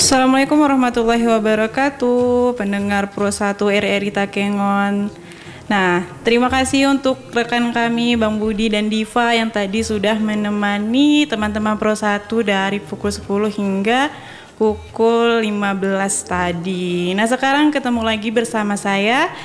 Assalamualaikum warahmatullahi wabarakatuh, pendengar Pro 1 RRI Takengon. Nah, terima kasih untuk rekan kami Bang Budi dan Diva yang tadi sudah menemani teman-teman Pro 1 dari pukul 10 hingga pukul 15 tadi. Nah, sekarang ketemu lagi bersama saya